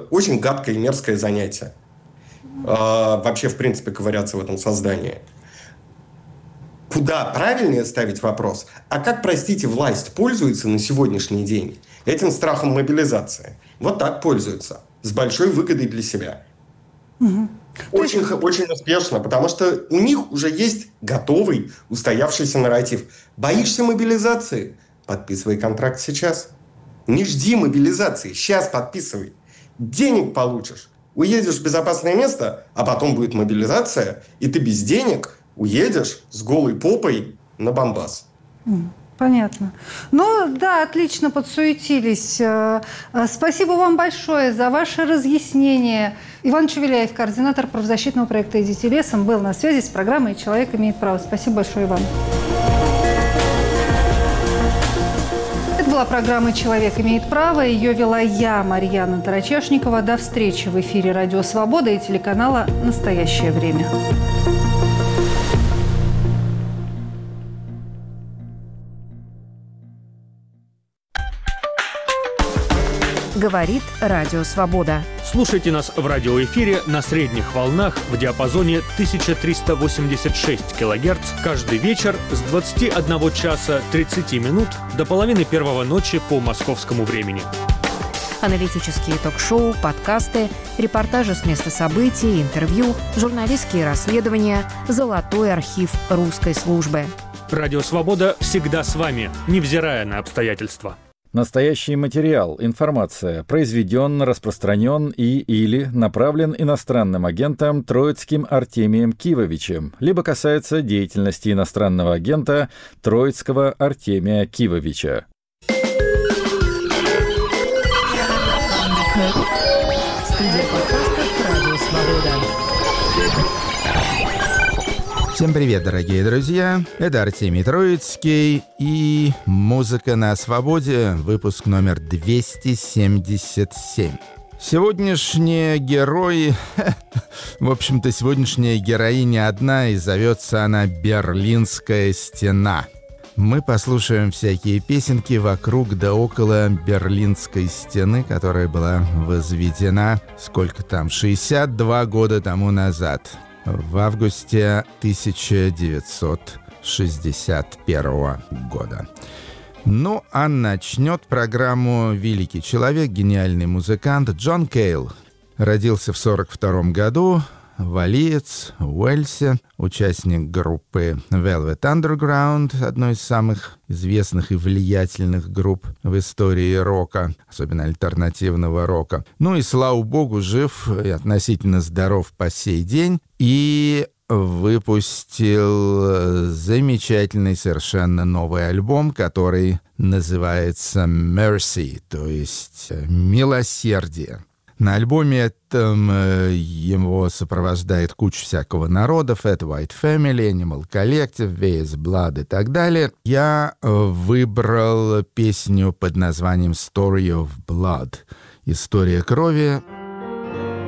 очень гадкое и мерзкое занятие. Вообще, в принципе, ковыряться в этом создании. Куда правильнее ставить вопрос, а как, простите, власть пользуется на сегодняшний день этим страхом мобилизации? Вот так пользуется, с большой выгодой для себя. Очень, очень успешно, потому что у них уже есть готовый, устоявшийся нарратив. Боишься мобилизации? Подписывай контракт сейчас. Не жди мобилизации, сейчас подписывай. Денег получишь, уедешь в безопасное место, а потом будет мобилизация, и ты без денег уедешь с голой попой на Бомбас. Понятно. Ну да, отлично подсуетились. Спасибо вам большое за ваше разъяснение. Иван Чувеляев, координатор правозащитного проекта «Идите лесом», был на связи с программой «Человек имеет право». Спасибо большое, Иван. Это была программа «Человек имеет право». Ее вела я, Марьяна Тарачешникова. До встречи в эфире «Радио Свобода» и телеканала «Настоящее время». Говорит Радио Свобода. Слушайте нас в радиоэфире на средних волнах в диапазоне 1386 кГц каждый вечер с 21 часа 30 минут до половины первого ночи по московскому времени. Аналитические ток-шоу, подкасты, репортажи с места событий, интервью, журналистские расследования, золотой архив русской службы. Радио «Свобода» всегда с вами, невзирая на обстоятельства. Настоящий материал, информация произведен, распространен или направлен иностранным агентом Троицким Артемием Кивовичем, либо касается деятельности иностранного агента Троицкого Артемия Кивовича. Студия подкастов «Радио Свобода». Всем привет, дорогие друзья! Это Артемий Троицкий и «Музыка на свободе», выпуск номер 277. Сегодняшние герои... В общем-то, сегодняшняя героиня одна, и зовется она «Берлинская стена». Мы послушаем всякие песенки вокруг да около Берлинской стены, которая была возведена, 62 года тому назад. В августе 1961 года. Ну, а начнет программу великий человек, гениальный музыкант Джон Кейл. Родился в 1942 году, валиец в Уэльсе, участник группы Velvet Underground, одной из самых известных и влиятельных групп в истории рока, особенно альтернативного рока. Ну и, слава богу, жив и относительно здоров по сей день. И выпустил замечательный совершенно новый альбом, который называется «Mercy», то есть «Милосердие». На альбоме этом его сопровождает куча всякого народа: Fat White Family, Animal Collective, VS Blood и так далее. Я выбрал песню под названием «Story of Blood» — «История крови».